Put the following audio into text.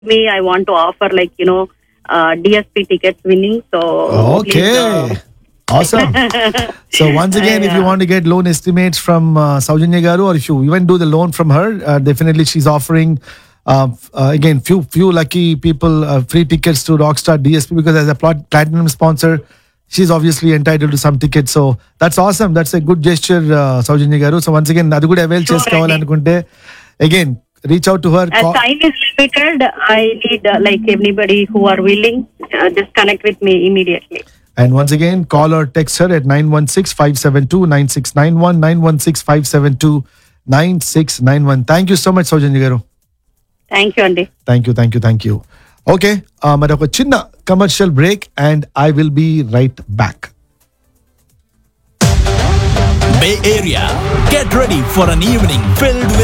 me, I want to offer DSP tickets winning. So Okay. please, Awesome. So once again, if you want to get loan estimates from Saujanya Garu, or if you even do the loan from her, definitely she's offering again few lucky people free tickets to Rockstar DSP, because as a platinum sponsor, she's obviously entitled to some tickets. So that's awesome. That's a good gesture, Saujanya Garu. So once again, adu kuda avail Sure, chesukovalఅనుకుంటే again reach out to her. as time is limited, I need anybody who are willing, just connect with me immediately. And once again, call or text her at 916-572-9691, 916-572-9691. Thank you so much, Saujanya Garu. Thank you, Andy. Thank you. Okay, మరి ఒక చిన్న commercial break and I will be right back. Bay Area, get ready for an evening filled with